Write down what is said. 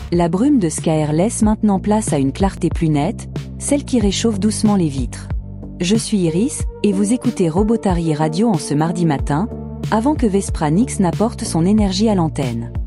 La brume de Skyr laisse maintenant place à une clarté plus nette, celle qui réchauffe doucement les vitres. Je suis Iris, et vous écoutez Robotary Radio en ce mardi matin, avant que Vespranix n'apporte son énergie à l'antenne.